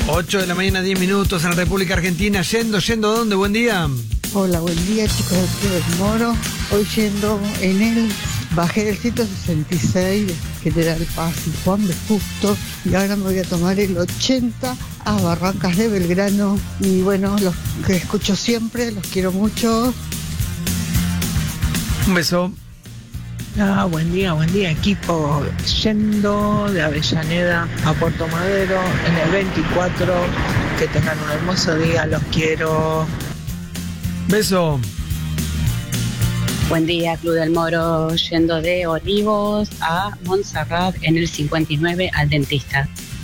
8 de la mañana, 10 minutos en la República Argentina. Yendo, ¿dónde? Buen día. Hola, buen día, chicos del Club del Moro. Hoy yendo en el... Bajé del 166 de General Paz y Juan B. Justo, y ahora me voy a tomar el 80 a Barrancas de Belgrano. Y bueno, los que escucho siempre, los quiero mucho. Un beso. Buen día, equipo. Yendo de Avellaneda a Puerto Madero en el 24. Que tengan un hermoso día, los quiero. Beso. Buen día, Club del Moro, yendo de Olivos a Montserrat en el 59 al dentista.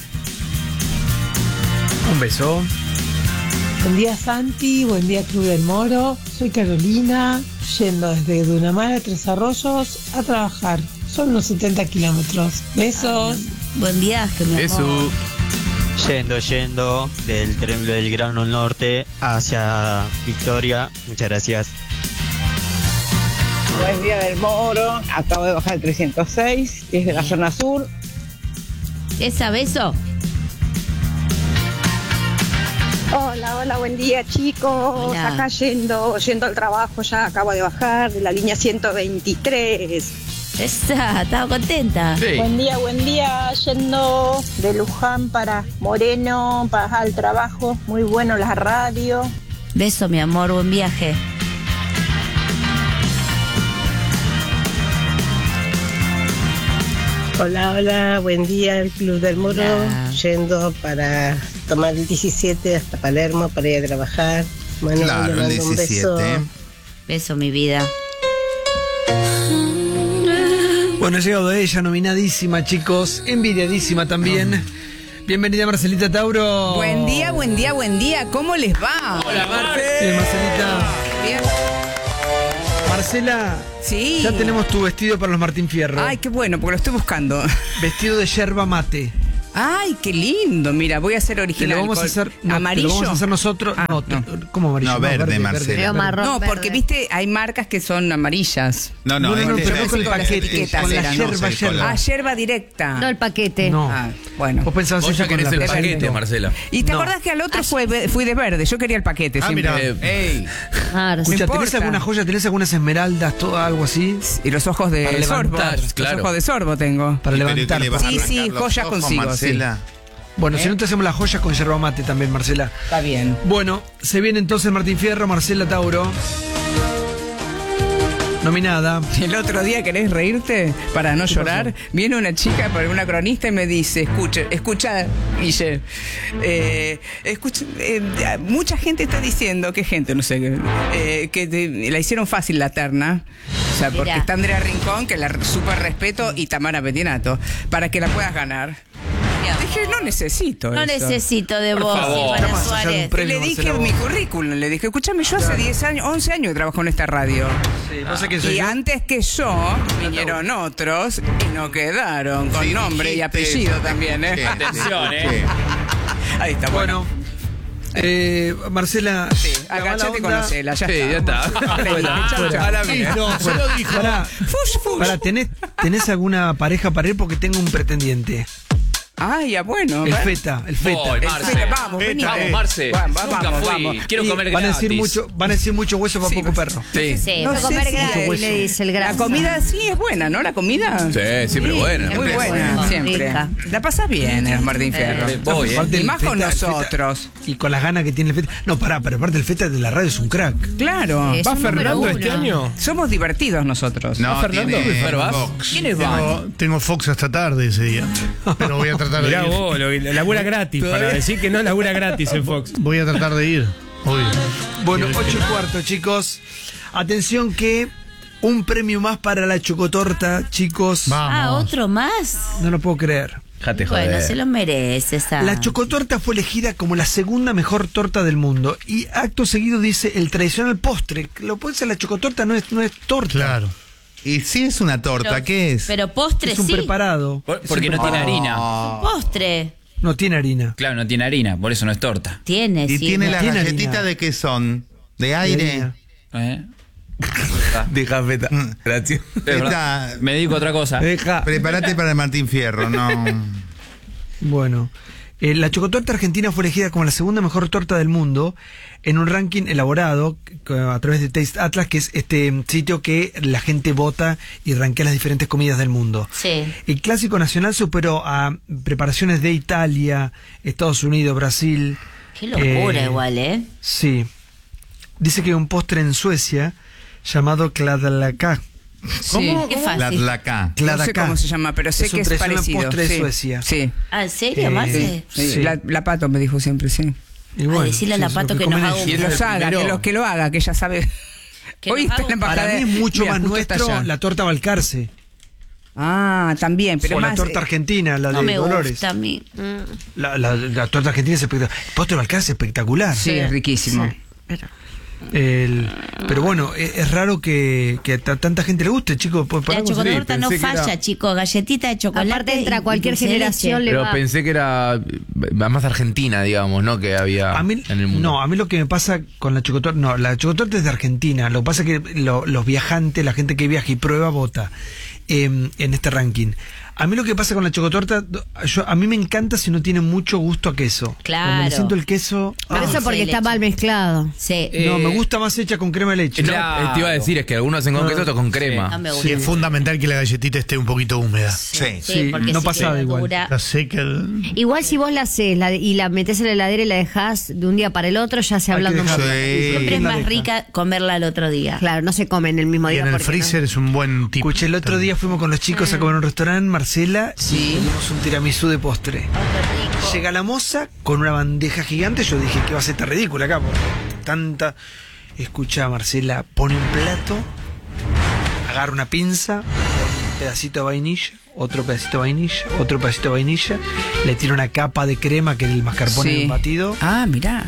Un beso. Buen día, Santi, buen día, Club del Moro. Soy Carolina, yendo desde Dunamar a Tres Arroyos a trabajar. Son unos 70 kilómetros. Besos. Buen viaje, mi amor. Yendo del Tren del Grano Norte hacia Victoria. Muchas gracias. Buen día del Moro. Acabo de bajar el 306 desde la zona sur. ¿Esa beso? Hola, buen día, chicos. Hola. Acá yendo al trabajo, ya acabo de bajar de la línea 123. Esa, estaba contenta. Sí. Buen día, yendo de Luján para Moreno, para el trabajo. Muy bueno la radio. Beso, mi amor, buen viaje. Hola, buen día, el Club del Moro, Hola. yendo para tomar el 17 hasta Palermo para ir a trabajar. Bueno, Claro, le el mando un 17. beso. Beso, mi vida. Bueno, ha llegado ella, nominadísima, chicos. Envidiadísima también. Bienvenida, Marcelita Tauro. Buen día. ¿Cómo les va? Hola, Bien, Marcelita. Bien. Marcela, Sí. ya tenemos tu vestido para los Martín Fierro. Ay, qué bueno, porque lo estoy buscando. Vestido de yerba mate. Ay, qué lindo. Mira, voy a hacer Te original. lo vamos a hacer. No, ¿Amarillo? te lo vamos a hacer nosotros. Ah, no, no. ¿Cómo amarillo? No, verde, Marcela. Veo marrón, No, porque verde. viste, hay marcas que son amarillas. No, No, este pero no con el con las paquete, etiquetas con la eran, yerba, no sé, yerba. con la- Ah, yerba directa. No, el paquete. No. Ah, bueno. Vos pensabas Vos eso ya con querés la el paquete, paquete. Marcela. ¿Y te No. acordás que al otro fui de verde? Yo quería el paquete siempre. mira. Ey, Claro, sí. Escucha, ¿tenés importa. alguna joya? ¿Tenés algunas esmeraldas? Todo algo así. Y los ojos de Para sorbo. levantar, claro. Los ojos de sorbo tengo. Para Pero ¿y qué levantar. le vas a Sí, arrancar sí, los joyas ojos, consigo, Marcela? Bueno, si no te hacemos las joyas con yerba mate también, Marcela. Está bien. Bueno, se viene entonces Martín Fierro, Marcela Tauro. Nominada. El otro día, ¿querés reírte? Para no llorar, viene una chica, una cronista y me dice, escucha, Guille, mucha gente está diciendo, ¿qué gente? No sé, la hicieron fácil la terna. O sea, porque Mirá. está Andrea Rincón, que la súper respeto, y Tamara Pettinato, para que la puedas ganar. Dije, no necesito No eso. necesito de vos, favor. Silvana Estamos allá de un Suárez. premio, Le dije Marcela, mi vos. currículum, le dije, escúchame, yo hace 10 años, 11 años que trabajo en esta radio. Sí, ¿vos sabés quién soy Y yo? antes que yo, vinieron otros y no quedaron con Sí, nombre y dijiste apellido eso. también, ¿eh? Sí, Atención, sí, ¿eh? sí. Ahí está, Bueno, Sí, Marcela. la mala agachate y onda- conocela, ya Sí, está. ya está. Fuera, chau, chau. A la mía. Se lo dijo. Pará, Fush, fush. pará, ¿tenés alguna pareja para ir? Porque tengo un pretendiente. Ay, ya bueno. El va. feta, el feta. Voy, Marce. Vamos, vení. Vamos, Marce. Nunca fui. Quiero Y comer van a decir gratis. van a decir mucho hueso para Sí, poco perro. Sí. Sí, No fue a sé comer si- gratis, le dice el La grasa. comida sí es buena, ¿no? La comida. Sí, siempre buena. Muy buena, buena, siempre. rica. La pasas bien en los Martín Fierro. Voy, Aparte Y el más con feta- el feta- nosotros. Y con las ganas que tiene el feta. No, pará, pero aparte el feta de la radio es un crack. Claro. Es un número uno. año? Somos divertidos nosotros. No, Fernando? tiene ¿Pero vas? Fox. ¿Quiénes van? Tengo Fox hasta tarde ese día. Pero voy a tratar de ir. Mirá vos, labura gratis, para decir que no labura gratis en Fox. Voy a tratar de ir, obvio. Bueno, 8:15, chicos. Atención que un premio más para la chocotorta, chicos. Vamos. ¿Otro más? No lo puedo creer. Jate, Bueno, joder. se lo merece esa. La chocotorta fue elegida como la segunda mejor torta del mundo. Y acto seguido dice el tradicional postre. Lo puede ser la chocotorta, no es torta. Claro. Y si es una torta, Pero- ¿qué es? Pero postre Es un sí. preparado. Porque no tiene harina. Postre. No tiene harina. Claro, no tiene harina, por eso no es torta. Tiene, ¿Y sí. tiene no. las tiene galletitas harina. de qué son? ¿De aire? harina. ¿Eh? De cafeta. Gracias. Me dedico a otra cosa. Deja. Prepárate para el Martín Fierro, no. Bueno, la chocotorta argentina fue elegida como la segunda mejor torta del mundo en un ranking elaborado a través de Taste Atlas, que es este sitio que la gente vota y rankea las diferentes comidas del mundo. Sí. El clásico nacional superó a preparaciones de Italia, Estados Unidos, Brasil. Qué locura igual, ¿eh? Sí. Dice que hay un postre en Suecia llamado Kladlaka. ¿Cómo? Qué fácil. Kladlaka. No sé cómo se llama, pero sé que es parecido. postre sí. de Suecia. Sí. Ah, ¿en serio, Marce? Sí. La Pato me dijo siempre, sí. Y bueno, decirle a la sí, Pato es lo que nos comen haga ellos. un- Y los haga, que lo haga, que ella sabe. Que Hoy nos está haga en la un- embajada. Para mí es mucho Mira, más justo está nuestro allá. la torta Balcarce. Ah, también, pero o más. la torta argentina, la No de me Dolores. gusta a mí. La torta argentina es espectacular. El postre Balcarce es espectacular. Sí, es riquísimo. Pero bueno, es raro que a tanta gente le guste, chicos. La chocotorta Sí, no pensé que falla, era- chicos. Galletita de chocolate. Aparte entra y cualquier dulce de generación, leche. le Pero va. pensé que era más argentina, digamos, ¿no? Que había A mí, en el mundo. no, a mí lo que me pasa con la chocotorta, no, la chocotorta es de Argentina. Lo que pasa es que los viajantes, la gente que viaja y prueba, vota en este ranking. A mí lo que pasa con la chocotorta, a mí me encanta si no tiene mucho gusto a queso. Claro. Cuando le siento el queso. Pero eso porque está mal mezclado. Sí. No, me gusta más hecha con crema de leche. No, te iba a decir, es que algunos hacen con queso, otros con crema. No me gusta. Sí, es fundamental que la galletita esté un poquito húmeda. Sí, porque no si pasaba queda igual. dura- La seca. Igual si vos la haces y la metés en la heladera y la dejás de un día para el otro, ya se Hay que hablando dejarla. más. Siempre es La más deja. rica comerla el otro día. Claro, no se come en el mismo Y día. en el porque freezer es un buen tipo. Escuché, el otro día fuimos con los chicos a comer a un restaurante, Marcela, y comimos un tiramisú de postre. Llega la moza con una bandeja gigante, yo dije que va a ser tan ridícula acá, porque tanta... Escucha, Marcela pone un plato, agarra una pinza, pone un pedacito de vainilla, otro pedacito de vainilla, otro pedacito de vainilla, le tira una capa de crema, que es el mascarpone Sí. batido. Ah, mirá.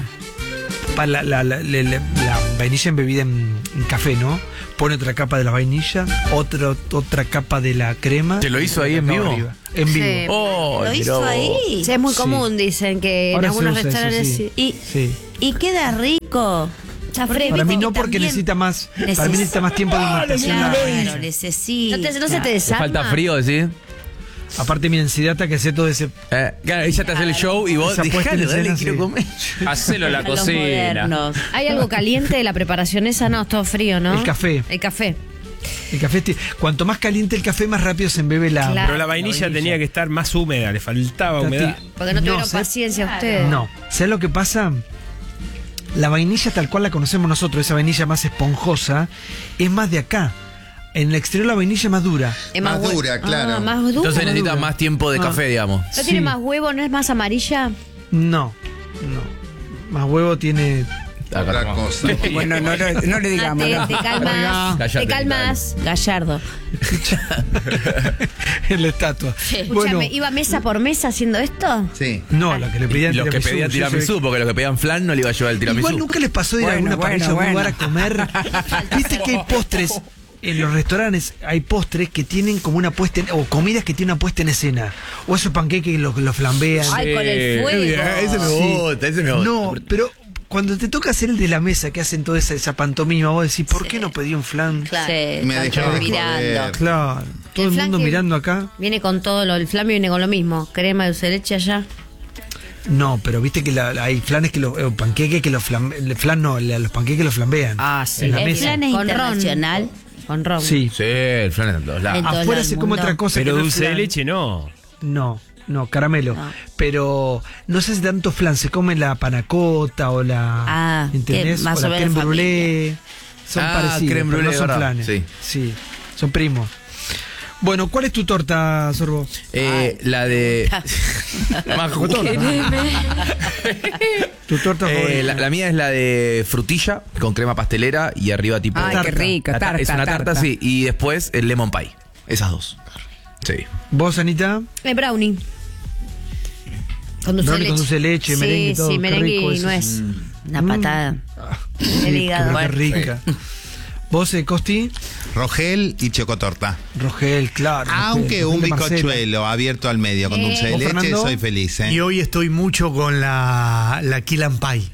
La vainilla embebida en café, ¿no? Pone otra capa de la vainilla, otra capa de la crema. ¿Te lo hizo ahí en Acá vivo? arriba. En vivo. Sí. Oh, ¿Lo mirá hizo vos. ahí? Sí, es muy Sí. común, dicen que Ahora en se algunos usa eso, restaurantes sí. Y, Sí. y queda rico. Porque Para viste mí no, que porque también necesita más. Para mí necesita más tiempo de inmersión. Claro, necesita. No se te ¿Te desarma. falta frío, decís? Aparte, mi ansiedad que hace todo ese. Claro, ella te hace el show y vos Esa puesta en dejalo, dale, escena, quiero sí. comer. Hacelo en la A los cocina. modernos. ¿Hay algo caliente de la preparación esa? No, es todo frío, ¿no? El café. El café. El café, cuanto más caliente el café, más rápido se embebe la. Claro. Pero la vainilla tenía que estar más húmeda, le faltaba humedad. Porque no tuvieron ¿sabes? paciencia ustedes. No. ¿Sabes lo que pasa? La vainilla tal cual la conocemos nosotros, esa vainilla más esponjosa, es más de acá. En el exterior la vainilla es más dura. Es Más hue- dura, claro. Ah, más dura. Entonces necesita más tiempo de café, digamos. ¿No tiene más huevo? ¿No es más amarilla? No. Más huevo tiene. Otra cosa. Bueno, no le digamos. Te no. calmas. Cállate, Te calmas. Gallardo. en la estatua. Escúchame, Bueno, ¿iba mesa por mesa haciendo esto? Sí. no, lo que le pedían Los que pedían tiramisú, porque los que pedían flan no le iba a llevar el tiramisú. Igual nunca les pasó de ir a Bueno, alguna parrilla a algún bueno. lugar a comer. Viste que hay postres. En los restaurantes hay postres que tienen como una puesta en, o comidas que tienen una puesta en escena. O esos panqueques que los flambean. Ay, con el fuego. Ese me gusta, ese me gusta. No, pero cuando te toca hacer el de la mesa, que hacen toda esa pantomima, vos decís, ¿por qué no pedí un flan? Claro. Me Están dejaba todos de mirando. joder. Claro, todo el flan mundo que mirando acá. Viene con todo el flan viene con lo mismo. Crema, dulce de leche allá. No, pero viste que hay flanes que los panqueques que los el flan no, los panqueques los flambean. Ah, sí. En la El mesa. flan es Con ron. internacional. Con ron. Sí. Sí, el flan en todos lados. En todo Afuera el se come mundo. otra cosa. Pero que no es dulce de flan. leche no. No, caramelo. No. Pero no se hace tanto flan, se come la panacota o la. Ah, ¿entendés? que más o la o menos creme brûlée. Son Ah, parecidos, creme pero no brûlée, son ¿verdad? flanes. Sí. Sí, son primos. Bueno, ¿cuál es tu torta, Sorbo? La de. Más Chocotorta. Tu torta favorita. la mía es la de frutilla con crema pastelera y arriba tipo. Ay, qué rica, La tarta. es una tarta, sí. Y después el lemon pie. Esas dos. Sí. ¿Vos, Anita? El brownie. Con dulce de Brownie leche. con dulce de leche, Sí, merengue y todo. sí, Qué merengue rico y eso. nuez. Una patada. Sí, El hígado. qué rica. ¿Vos, Costi? Rogel y chocotorta. Rogel, claro. Aunque Rogel un de Marcela. bizcochuelo abierto al medio con dulce de ¿Vos, leche, Fernando? soy feliz, ¿eh? Y hoy estoy mucho con la Kill and Pie.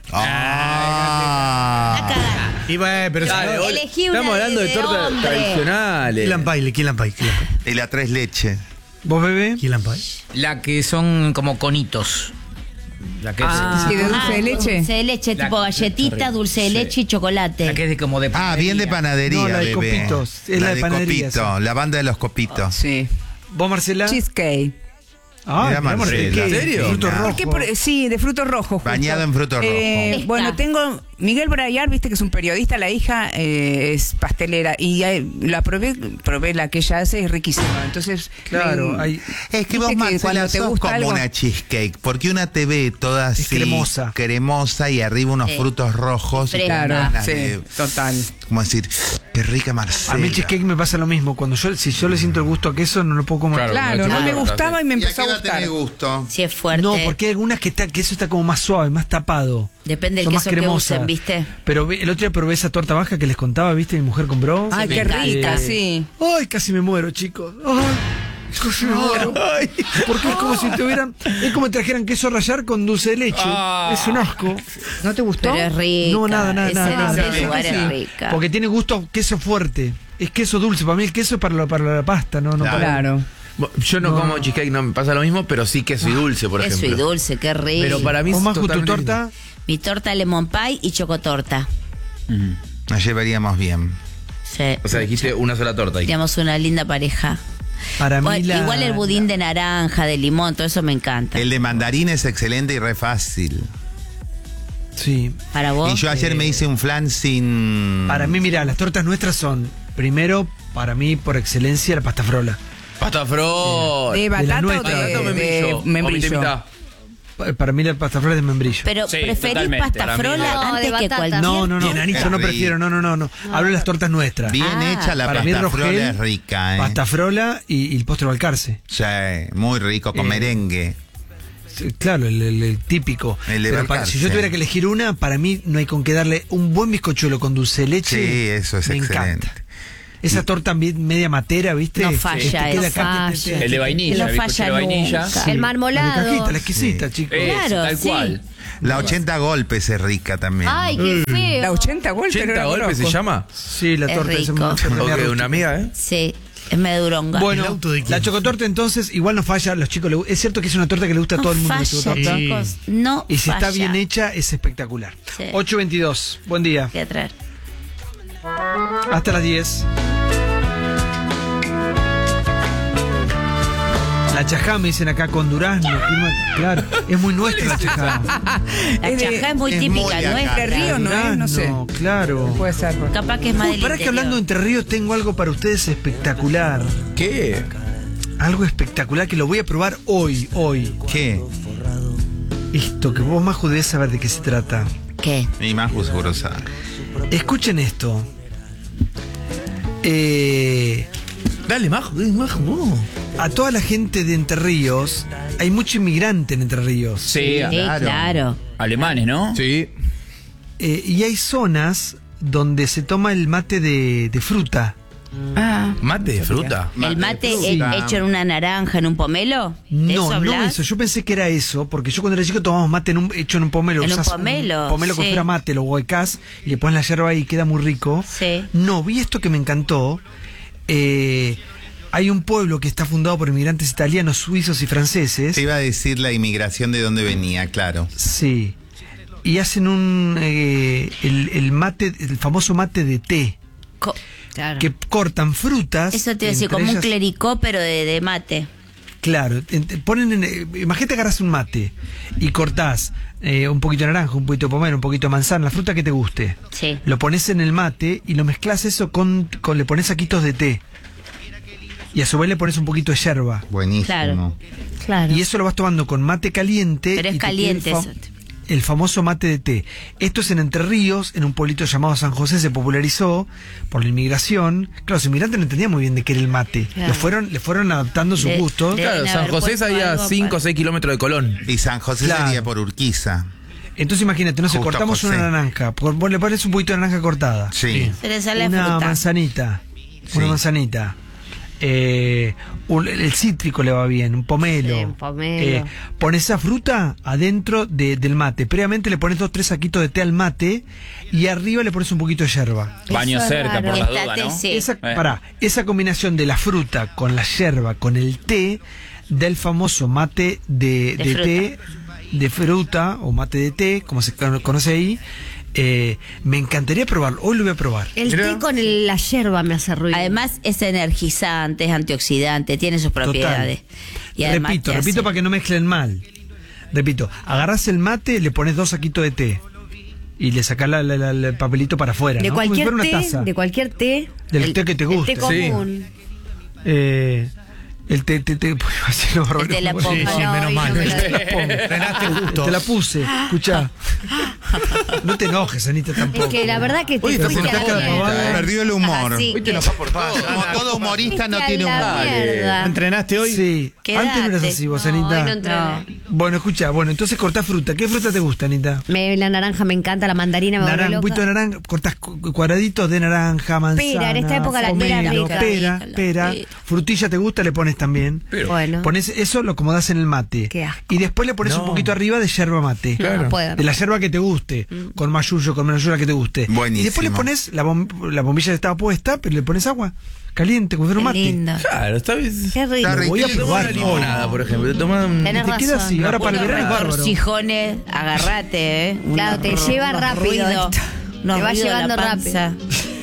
Y bueno, pero Dale, si no- Elegí una estamos hablando de tortas hombre. tradicionales. Kill and Pie. Y la tres leches. ¿Vos, bebé? Key Lime Pie. La que son como conitos. La que ¿Y de dulce de leche? Dulce de leche, tipo galletita, dulce de leche y chocolate. La que es de como de Ah, bien de panadería, No, la de bebé. copitos. Es la de panadería, copito, la banda de los copitos. Sí. ¿Vos, Marcela? Cheesecake. Ah, Mira, mirá, Marcela. ¿En serio? Fruto Nah. rojo. ¿Por qué sí, de frutos rojos. justo. Bañado en fruto rojo. Bueno, tengo Miguel Brayar, viste que es un periodista, la hija es pastelera y la probé la que ella hace, es riquísima. Entonces, Claro, hay... Es que viste vos, que Marcela, cuando te sos gusta como algo- una cheesecake, porque una te ve toda así cremosa y arriba unos frutos rojos. Sí. y Claro, ganas sí, de- total. Como decir, qué rica Marcela. A mí el cheesecake me pasa lo mismo. Si yo le siento el gusto a queso, no lo puedo comer. Claro, no me gustaba y me empezó a gustar. gusto? Si es fuerte. No, porque hay algunas que eso está como más suave, más tapado. Depende del Son más queso que cremosa. usen, ¿viste? Pero el otro día probé esa torta baja que les contaba, ¿viste? Mi mujer compró. Ay, qué rica, sí. Ay, casi me muero, chicos. Ay, casi me muero. Porque es como si tuvieran... Es como si trajeran queso rallar con dulce de leche. Es un asco. ¿No te gustó? Pero es rica. No, nada. Ese lugar es rica. Porque tiene gusto a queso fuerte. Es queso dulce. Para mí el queso es para la pasta, ¿no? Claro. Yo no como cheesecake, no me pasa lo mismo, pero sí queso y dulce, por Queso ejemplo. y dulce, qué rico. Pero para mí es ¿Vos, Maju, tu totalmente torta? Mi torta lemon pie y chocotorta. Nos llevaríamos bien. Sí. O sea, dijiste una sola torta ahí. Teníamos una linda pareja. Para mí Bueno, igual el budín de naranja, de limón, todo eso me encanta. El de mandarín es excelente y re fácil. Sí. Para vos. Y yo ayer me hice un flan sin... Para mí, mira, las tortas nuestras son, primero, para mí, por excelencia, la pasta frola. Pasta frola. ¿De batata o nuestra. de membrillo? membrillo? Para mí la pasta frola es de membrillo. Pero Sí, preferís totalmente. pasta Para mí frola no. antes De que batata. cualquier. No, Bien, yo no rico. prefiero, no. Hablo de las tortas nuestras. Bien hecha la para mí pasta Rogel, frola es rica, ¿eh? Pasta frola y el postre Balcarce. Sí, muy rico, con merengue. Sí, claro, el típico. El de Pero Balcarce. si yo tuviera que elegir una, para mí no hay con qué darle un buen bizcochuelo con dulce de leche. Sí, eso es me excelente. encanta. Esa torta media matera, ¿viste? No falla, queda eso. acá, El de vainilla, No el bizcocho falla de vainilla. nunca. El La de marmolado. cajita, la exquisita, chicos. Claro, tal sí. cual. La 80 golpes es rica también. Ay, qué feo. ¿La 80 golpes? 80 golpes se llama. Sí, la Es torta esa rico. media Ok, rústica. una amiga, ¿eh? Sí, es meduronga. Bueno, El auto de quién. la chocotorta entonces igual no falla, a los chicos es cierto que es una torta que le gusta a todo el mundo. la falla, chocotorta. chicos. No Y si falla. está bien hecha, es espectacular. Sí. 8:22, buen día. Voy a traer. Hasta las 10. La chajá me dicen acá con durazno. Claro, es muy nuestra la chajá. La Es de- chajá es muy es típica, muy ¿no acá. es? ¿De Río no es? No sé. Claro. Puede ser. Capaz que es más del Para que interior. hablando de Entre Ríos tengo algo para ustedes espectacular. ¿Qué? Algo espectacular que lo voy a probar hoy. ¿Qué? Esto que vos más debes saber de qué se trata. ¿Qué? Y más seguro sabe. Escuchen esto. Dale, Majo, vos. A toda la gente de Entre Ríos, hay mucho inmigrante en Entre Ríos. Sí, Sí, claro. alemanes, ¿no? Sí. Y hay zonas donde se toma el mate de fruta. Ah. Mate de fruta. ¿El mate fruta. hecho en una naranja, en un pomelo? ¿De eso No hablás? eso. Yo pensé que era eso, porque yo cuando era chico tomamos mate hecho en un pomelo. En un Usás pomelo, pomelo con sí. fuera mate, lo huecás y le pones la yerba ahí y queda muy rico. Sí. No, vi esto que me encantó. Hay un pueblo que está fundado por inmigrantes italianos, suizos y franceses. Te iba a decir la inmigración de dónde venía, claro. Sí. Y hacen el mate, el famoso mate de té. Claro. Que cortan frutas. Eso te iba a decir, entre como un ellas- clericó, pero de mate. Claro, imagínate agarras un mate y cortás un poquito de naranja, un poquito de pomelo, un poquito de manzana, la fruta que te guste. Sí. Lo pones en el mate y lo mezclas eso con le pones saquitos de té. Y a su vez le pones un poquito de yerba. Buenísimo. Claro. Claro. Y eso lo vas tomando con mate caliente. Pero es y te queda caliente eso. el famoso mate de té. Esto es en Entre Ríos, en un pueblito llamado San José, se popularizó por la inmigración. Claro, los inmigrantes no entendían muy bien de qué era el mate. Claro. Le fueron adaptando sus gustos. Claro, San José es ahí a 5 o 6 kilómetros de Colón. Y San José Claro. sería por Urquiza. Entonces imagínate, no sé, Justo cortamos José. una naranja, vos le pones un poquito de naranja cortada. Sí. Se le sale Una fruta. manzanita. Sí. Una manzanita. el cítrico le va bien, un pomelo. Sí, un pomelo. Pones esa fruta adentro del mate. Previamente le pones 2-3 saquitos de té al mate y arriba le pones un poquito de yerba. Baño cerca, por las dudas, ¿no? Sí. Esa combinación de la fruta con la yerba, con el té, del famoso mate de té, de fruta, o mate de té, como se conoce ahí. Me encantaría probarlo. Hoy lo voy a probar. El té con la yerba me hace ruido. Además es energizante, es antioxidante, tiene sus propiedades. Y además Repito para que no mezclen mal. Repito, agarrás el mate, le pones 2 saquitos de té y le sacás el papelito para afuera. De ¿no? cualquier Como si fuera té, una taza. de cualquier té. Del té que te guste. El té común. El té, así lo te la pongo. Sí, menos mal. no me la- Te la pongo. Frenaste justo. Te la puse, escuchá. No te enojes, Anita, tampoco. Es que la verdad que Oye, te te fuiste a la mierda. perdió el humor. Así Hoy te que- enojas por todo. Como todo humorista no Fuiste tiene a la humor. mierda. ¿Entrenaste hoy? Sí, Quédate. antes no eras así vos, No, Anita. hoy no entrené. Bueno, escucha, entonces cortás fruta. ¿Qué fruta te gusta, Anita? La naranja me encanta, la mandarina me vuelve Un poquito de loca. naranja, cortás cuadraditos de naranja, manzana, Pera, en esta época la pera es pomelo, rica. pera, Rica, pera. rica. Frutilla te gusta, le pones también. Bueno. Pones eso, lo acomodás en el mate. Qué asco. Y después le pones un poquito arriba de yerba mate. No puedo. De la yerba que te guste, con mayuyo, con menuyura que te guste. Buenísimo. Y después le pones la bombilla que estaba puesta, pero le pones agua caliente, como si fuera un Qué mate. lindo. Claro, está bien. Qué rico. Está Voy a riquísimo. probar. Una limonada, por ejemplo. Te tomas un- Tenés Y te queda razón. así, ahora para el verano es bárbaro. Torcijones, agarrate, Claro, te lleva rápido esto. Te va llevando rápido.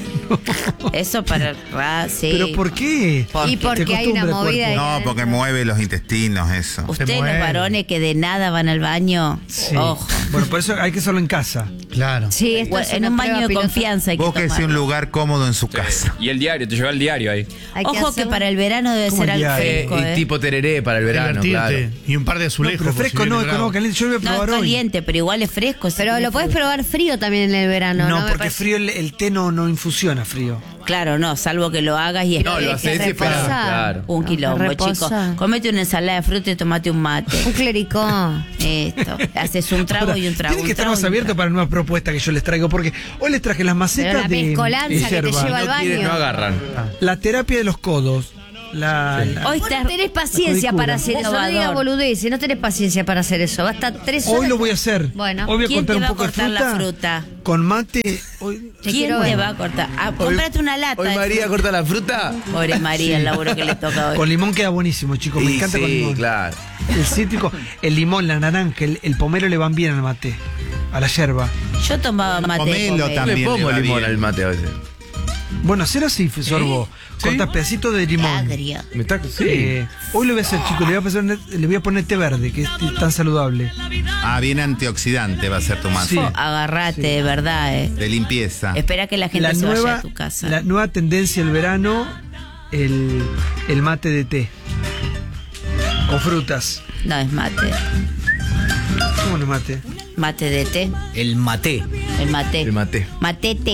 Eso para sí. ¿Pero por qué? Y porque Te hay una acostumbra el movida cuerpo. No, porque mueve los intestinos, eso. Ustedes los mueve. varones que de nada van al baño, Sí. ojo. Bueno, por eso hay que hacerlo en casa. Claro. Sí, esto es En una un prueba baño de piloto. confianza hay que Búsquese un tomarlo. lugar cómodo en su casa. Y el diario, te lleva el diario ahí. Hay Ojo que hacerlo. para el verano debe ¿Cómo ser algo ya? fresco, y tipo tereré para el verano, Divertirte. claro. Y un par de No, azulejos. pero por fresco si no, viene bravo. no, caliente. Yo lo voy a No, probar es hoy. caliente, pero igual es fresco. Pero lo puedes probar frío también en el verano, ¿no? No, Me porque parece. frío el té no infusiona frío. Claro, no, salvo que lo hagas y No, lo haces y reposa. esperas, claro. un quilombo, Reposa. chico. Comete una ensalada de fruta y tomate un mate. Un clericón. Esto. Haces un trago Ahora, y un trago. tienen que un estar trago más y un abiertos trago. para nuevas propuestas que yo les traigo, porque hoy les traje las macetas Pero la de mezcolanza que te yerba, lleva al No quieren, baño. no agarran. la terapia de los codos, Hoy Vos estás no tenés paciencia para hacer eso, no digas innovador. boludeces, no tenés paciencia para hacer eso. Va a estar 3 horas. Hoy lo voy a hacer. Bueno. Hoy voy a ¿Quién cortar te un va a poco de cortar fruta, la fruta? con mate. Hoy, Te ¿Quién quiero te ver. va a cortar? Cómprate una lata. Hoy de María fruta. corta la fruta. Pobre María, el laburo que le toca hoy. con limón queda buenísimo, chicos. Me Y encanta con sí, limón. claro. El cítrico, el limón, la naranja, el pomelo le van bien al mate, a la yerba. Yo tomaba mate de Pomelo pomelo. también. Le pongo le va limón bien. al mate a veces. Bueno, hacer así, Sorbo. Cortas pedacitos de limón. Agrio. Me está, sí. Hoy lo voy a hacer, chicos. Le voy a poner té verde, que es tan saludable. Ah, bien antioxidante va a ser tu mate. Sí. Agarrate, de verdad, De limpieza. Espera que la gente La se vaya nueva, a tu casa. la nueva tendencia del verano, el mate de té. Con frutas. No, es mate. ¿Cómo no es mate? Mate de té. El maté. El mate. El mate. Matete.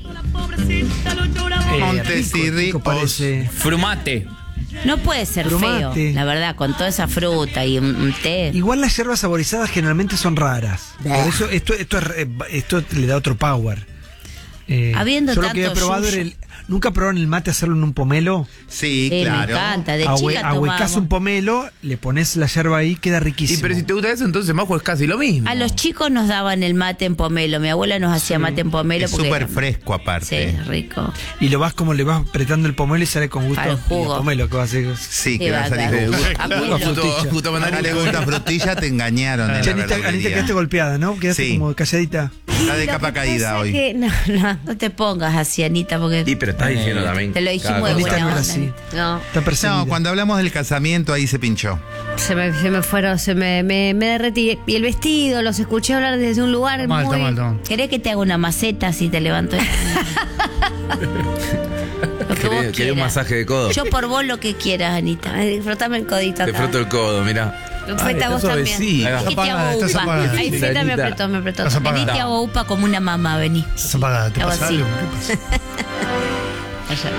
Montesirri, Parece. Frumate. No puede ser Frumate. feo, la verdad, con toda esa fruta y un té. Igual las hierbas saborizadas generalmente son raras. Por eso esto le da otro power. Habiendo yo lo que he tanto probado yuyo. era ¿nunca probaron el mate hacerlo en un pomelo? Sí, Me claro. encanta, de chica Ahuecás tomamos. un pomelo, le pones la yerba ahí, queda riquísimo. Y pero si te gusta eso, entonces Majo es casi lo mismo. A los chicos nos daban el mate en pomelo. Mi abuela nos hacía mate en pomelo Es porque súper fresco sí, aparte. es rico. Y lo vas como le vas apretando el pomelo y sale con gusto. Al jugo. Y el pomelo que va a ser. Sí, Sí, que va a va a salir dar. jugo. A Jugo, pelo. frutilla. Acá le gusta frutilla, te engañaron en la Anita, verdulería. quedaste golpeada, ¿no? Quedaste Sí. como calladita. Está de capa caída hoy. No te pongas así, Anita, porque Y pero estás diciendo también. te lo dijimos cada de cosa. Anita buena no onda. era así. No, Está perseguida. No, cuando hablamos del casamiento ahí se pinchó. se me fueron, me derretí. Y el vestido, los escuché hablar desde un lugar Está mal, muy... está mal, está mal. ¿Querés que te haga una maceta si te levanto? Lo que vos ¿Querés un quieras. masaje de codo? Yo por vos lo que quieras, Anita. Ay, frotame el codito Te acá. froto el codo, mira. Frota vos también. Sí. Y te hago Estás upa. apagada. Ahí Sí, Feta me Anita. apretó, me apretó. Estás Vení, apagada. te hago upa como una mamá, vení. Estás apagada. ¿Te Hago pasa así. algo? ¿Qué pasa?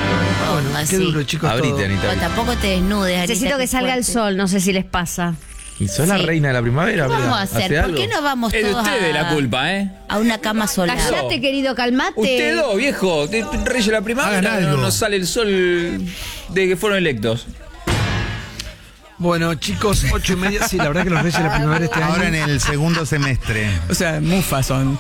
Bueno, así. qué duro, chicos. Abrite, todo. Anita. Pero tampoco te desnudes, Anita. Necesito que qué salga el fuerte. sol, no sé si les pasa. Y sos la reina de la primavera. ¿Qué vamos a ¿Hace hacer? ¿Por algo? qué no vamos Es de todos ustedes la culpa, a una cama solar? Cállate, querido, calmate. Usted dos, viejo. Reyes de la primavera. Hagan algo. No sale el sol de que fueron electos. Bueno, chicos, 8:30. Sí, la verdad que los Reyes de la Primavera este año. Ahora en el segundo semestre. O sea, mufas son.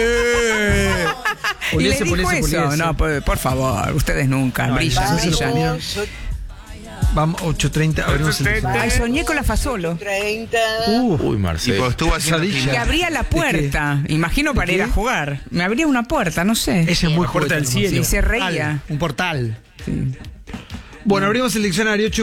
Y le dijo eso. No, por favor, ustedes nunca brillan. Vamos, 8:30, abrimos el diccionario. Ay, soñé con la Fasolo. Uy, Marcelo. Estuvo haciendo Que abría la puerta. Imagino para ir a jugar. Me abría una puerta, no sé. Ella es muy Puerta del cielo. Y se reía. Un portal. Bueno, abrimos el diccionario.